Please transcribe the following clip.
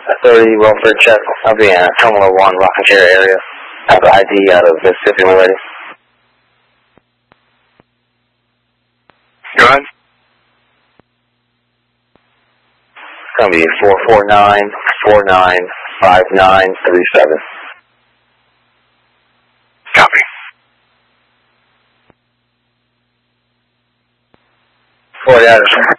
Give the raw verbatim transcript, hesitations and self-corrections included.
Authority welfare check. I'll be in uh, Terminal one, Rocking Chair area. I have I D out of Mississippi already. Go ahead. It's going to be four four nine, four nine five nine three seven. Copy. Fort Addison.